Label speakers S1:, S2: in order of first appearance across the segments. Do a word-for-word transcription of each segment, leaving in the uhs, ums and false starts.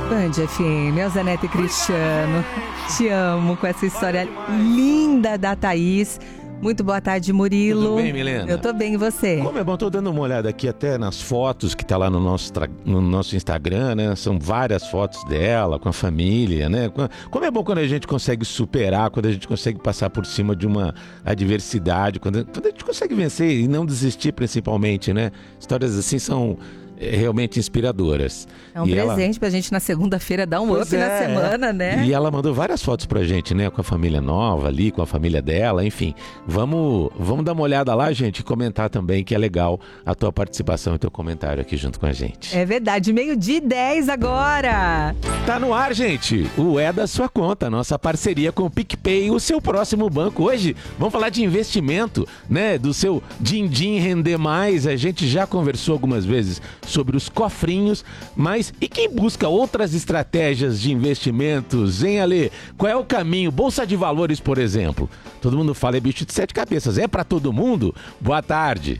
S1: Band F M, Elza Neto e Cristiano. Te amo com essa história linda da Thaís. Muito boa tarde, Murilo.
S2: Tudo bem, Milena?
S1: Eu tô bem, e você?
S2: Como é bom, tô dando uma olhada aqui até nas fotos que tá lá no nosso, tra... no nosso Instagram, né? São várias fotos dela, com a família, né? Como é bom quando a gente consegue superar, quando a gente consegue passar por cima de uma adversidade, quando, quando a gente consegue vencer e não desistir, principalmente, né? Histórias assim são realmente inspiradoras.
S1: É um
S2: e
S1: presente
S2: ela...
S1: pra gente na segunda-feira dar um
S2: pois
S1: up
S2: é,
S1: na semana, né?
S2: E ela mandou várias fotos pra gente, né? Com a família nova ali, com a família dela, enfim. Vamos, vamos dar uma olhada lá, gente, e comentar também, que é legal a tua participação e teu comentário aqui junto com a gente.
S1: É verdade, meio-dia e dez agora.
S2: Tá no ar, gente. O É da Sua Conta, nossa parceria com o PicPay, o seu próximo banco. Hoje, vamos falar de investimento, né? Do seu din-din render mais. A gente já conversou algumas vezes sobre os cofrinhos, mas e quem busca outras estratégias de investimentos, hein, Ale? Qual é o caminho? Bolsa de valores, por exemplo. Todo mundo fala é bicho de sete cabeças. É para todo mundo? Boa tarde.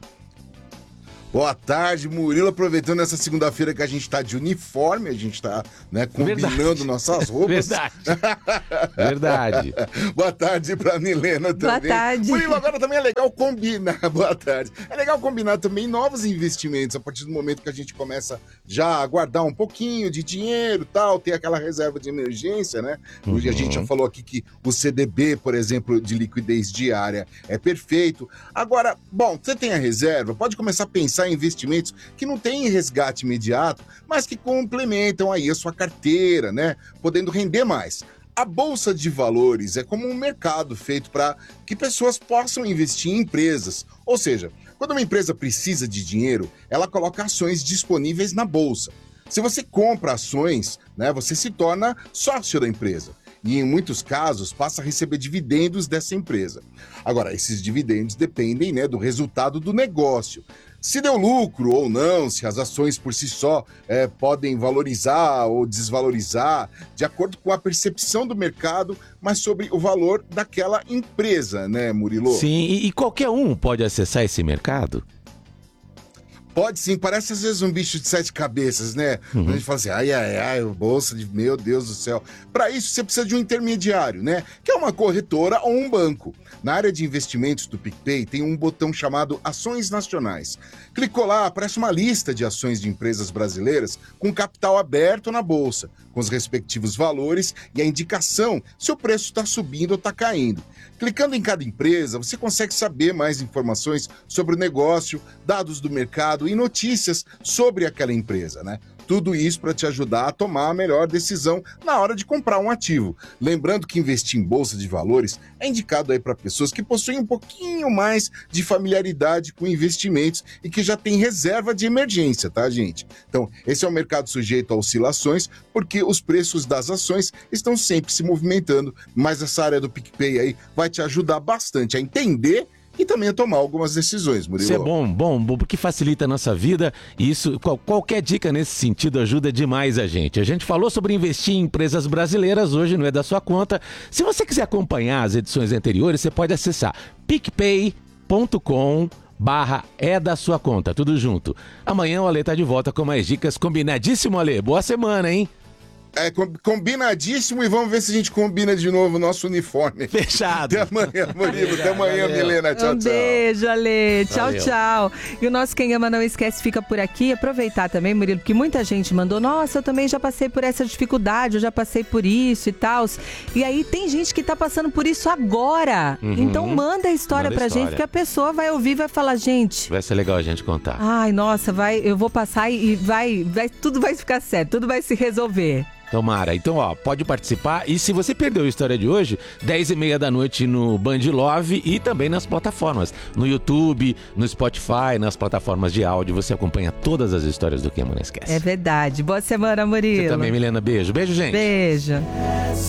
S3: Boa tarde, Murilo. Aproveitando essa segunda-feira que a gente tá de uniforme, a gente tá, né, combinando
S2: Verdade.
S3: nossas roupas.
S2: Verdade. Verdade.
S3: Boa tarde pra Milena também.
S1: Boa tarde.
S3: Murilo, agora também é legal combinar. Boa tarde. É legal combinar também novos investimentos a partir do momento que a gente começa já a guardar um pouquinho de dinheiro e tal, ter aquela reserva de emergência, né?
S2: Uhum.
S3: A gente já falou aqui que o C D B, por exemplo, de liquidez diária é perfeito. Agora, bom, você tem a reserva, pode começar a pensar em investimentos que não têm resgate imediato, mas que complementam aí a sua carteira, né? Podendo render mais. A Bolsa de Valores é como um mercado feito para que pessoas possam investir em empresas. Ou seja, quando uma empresa precisa de dinheiro, ela coloca ações disponíveis na Bolsa. Se você compra ações, né, você se torna sócio da empresa. E em muitos casos passa a receber dividendos dessa empresa. Agora, esses dividendos dependem, né, do resultado do negócio. Se deu lucro ou não, se as ações por si só é, podem valorizar ou desvalorizar, de acordo com a percepção do mercado, mas sobre o valor daquela empresa, né, Murilo?
S2: Sim, e, e qualquer um pode acessar esse mercado?
S3: Pode sim, parece às vezes um bicho de sete cabeças, né? Uhum. A gente fala assim, ai, ai, ai, bolsa de meu Deus do céu. Para isso, você precisa de um intermediário, né? Que é uma corretora ou um banco. Na área de investimentos do PicPay, tem um botão chamado Ações Nacionais. Clicou lá, aparece uma lista de ações de empresas brasileiras com capital aberto na bolsa, com os respectivos valores e a indicação se o preço está subindo ou está caindo. Clicando em cada empresa, você consegue saber mais informações sobre o negócio, dados do mercado e notícias sobre aquela empresa, né? Tudo isso para te ajudar a tomar a melhor decisão na hora de comprar um ativo. Lembrando que investir em bolsa de valores é indicado aí para pessoas que possuem um pouquinho mais de familiaridade com investimentos e que já têm reserva de emergência, tá, gente? Então, esse é um mercado sujeito a oscilações, porque os preços das ações estão sempre se movimentando, mas essa área do PicPay aí vai te ajudar bastante a entender e também a tomar algumas decisões, Murilo.
S2: Isso é bom, bom, bom, porque facilita a nossa vida e isso, qual, qualquer dica nesse sentido ajuda demais a gente. A gente falou sobre investir em empresas brasileiras, hoje não é da sua conta. Se você quiser acompanhar as edições anteriores, você pode acessar picpay ponto com barra é da sua conta, tudo junto. Amanhã o Ale tá de volta com mais dicas. Combinadíssimo, Ale? Boa semana, hein?
S3: É combinadíssimo, e vamos ver se a gente combina de novo o nosso uniforme.
S2: Fechado.
S3: Até amanhã, Murilo. Até amanhã,
S2: Valeu.
S3: Milena. Tchau,
S1: um
S3: tchau.
S1: beijo, Ale. Tchau,
S2: Valeu.
S1: tchau. E o nosso Quem Ama Não Esquece fica por aqui. Aproveitar também, Murilo, porque muita gente mandou, nossa, eu também já passei por essa dificuldade, eu já passei por isso e tal. E aí tem gente que tá passando por isso agora.
S2: Uhum.
S1: Então manda a história
S2: Manda
S1: pra
S2: história.
S1: gente, que a pessoa vai ouvir e vai falar, gente...
S2: Vai ser legal a gente contar.
S1: Ai, nossa, vai, eu vou passar e vai, vai, tudo vai ficar certo, tudo vai se resolver.
S2: Tomara. Então, ó, pode participar. E se você perdeu a história de hoje, dez e meia da noite no Band Love e também nas plataformas. No YouTube, no Spotify, nas plataformas de áudio. Você acompanha todas as histórias do Quem Ama Não Esquece.
S1: É verdade. Boa semana, Murilo.
S2: Você também, Milena. Beijo. Beijo, gente.
S1: Beijo.